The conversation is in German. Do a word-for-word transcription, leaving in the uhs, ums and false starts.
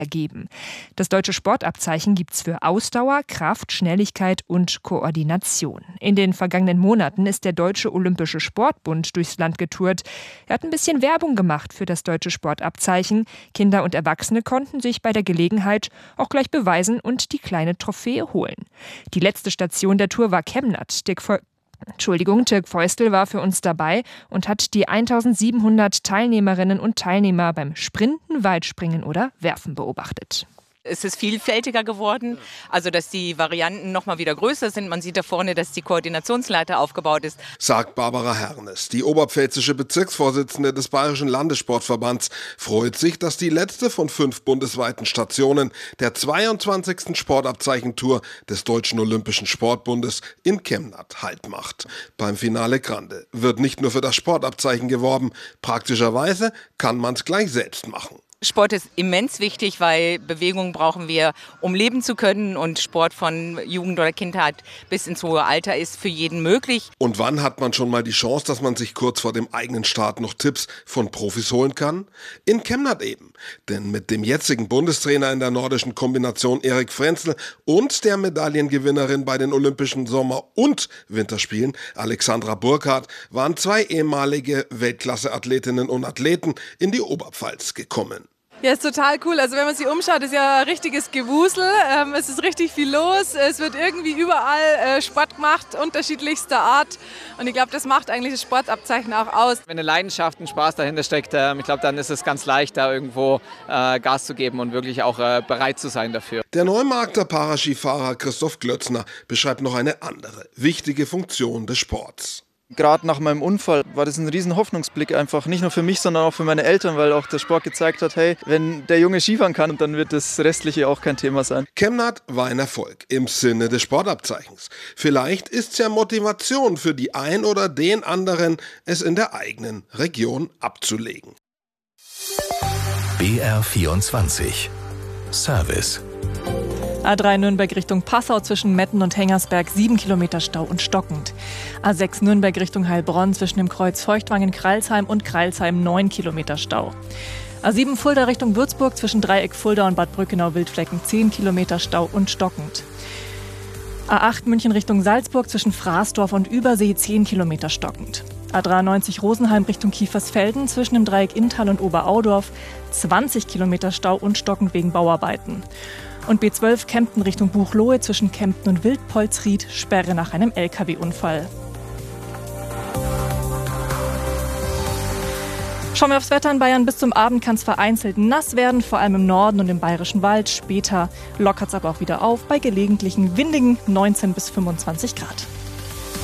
ergeben. Das deutsche Sportabzeichen gibt's für Ausdauer, Kraft, Schnelligkeit und Koordination. In den vergangenen Monaten ist der Deutsche Olympische Sportbund durchs Land getourt. Er hat ein bisschen Werbung gemacht für das deutsche Sportabzeichen. Kinder und Erwachsene konnten sich bei der Gelegenheit auch gleich beweisen und die kleine Trophäe holen. Die letzte Station der Tour war Chemnat. Dirk Fe- Entschuldigung, Dirk Feustel war für uns dabei und hat die eintausendsiebenhundert Teilnehmerinnen und Teilnehmer beim Sprinten, Weitspringen oder Werfen beobachtet. Es ist vielfältiger geworden, also dass die Varianten noch mal wieder größer sind. Man sieht da vorne, dass die Koordinationsleiter aufgebaut ist. Sagt Barbara Hernes. Die oberpfälzische Bezirksvorsitzende des Bayerischen Landessportverbands freut sich, dass die letzte von fünf bundesweiten Stationen der zweiundzwanzigsten Sportabzeichentour des Deutschen Olympischen Sportbundes in Chemnat Halt macht. Beim Finale Grande wird nicht nur für das Sportabzeichen geworben, praktischerweise kann man es gleich selbst machen. Sport ist immens wichtig, weil Bewegung brauchen wir, um leben zu können. Und Sport von Jugend oder Kindheit bis ins hohe Alter ist für jeden möglich. Und wann hat man schon mal die Chance, dass man sich kurz vor dem eigenen Start noch Tipps von Profis holen kann? In Chemnat eben. Denn mit dem jetzigen Bundestrainer in der nordischen Kombination Erik Frenzel und der Medaillengewinnerin bei den Olympischen Sommer- und Winterspielen Alexandra Burkhardt waren zwei ehemalige Weltklasse-Athletinnen und Athleten in die Oberpfalz gekommen. Ja, ist total cool. Also wenn man sich umschaut, ist ja ein richtiges Gewusel. Ähm, es ist richtig viel los. Es wird irgendwie überall äh, Sport gemacht, unterschiedlichster Art. Und ich glaube, das macht eigentlich das Sportabzeichen auch aus. Wenn eine Leidenschaft, ein Spaß dahinter steckt, äh, ich glaube, dann ist es ganz leicht, da irgendwo äh, Gas zu geben und wirklich auch äh, bereit zu sein dafür. Der Neumarkter Paraskifahrer Christoph Glötzner beschreibt noch eine andere, wichtige Funktion des Sports. Gerade nach meinem Unfall war das ein riesen Hoffnungsblick einfach, nicht nur für mich, sondern auch für meine Eltern, weil auch der Sport gezeigt hat, hey, wenn der Junge Skifahren kann, dann wird das Restliche auch kein Thema sein. Chemnat war ein Erfolg im Sinne des Sportabzeichens. Vielleicht ist es ja Motivation für die ein oder den anderen, es in der eigenen Region abzulegen. B R vierundzwanzig Service. A drei Nürnberg Richtung Passau zwischen Metten und Hengersberg sieben Kilometer Stau und stockend. A sechs Nürnberg Richtung Heilbronn zwischen dem Kreuz Feuchtwangen-Kreilsheim und Kreilsheim neun Kilometer Stau. A sieben Fulda Richtung Würzburg zwischen Dreieck Fulda und Bad Brückenau-Wildflecken zehn Kilometer Stau und stockend. A acht München Richtung Salzburg zwischen Fraßdorf und Übersee zehn Kilometer stockend. A dreiundneunzig Rosenheim Richtung Kiefersfelden zwischen dem Dreieck Inntal und Oberaudorf zwanzig Kilometer Stau und stockend wegen Bauarbeiten. Und B zwölf Kempten Richtung Buchloe zwischen Kempten und Wildpolsried, Sperre nach einem L K W-Unfall. Schauen wir aufs Wetter in Bayern. Bis zum Abend kann es vereinzelt nass werden, vor allem im Norden und im Bayerischen Wald. Später lockert es aber auch wieder auf bei gelegentlichen windigen neunzehn bis fünfundzwanzig Grad.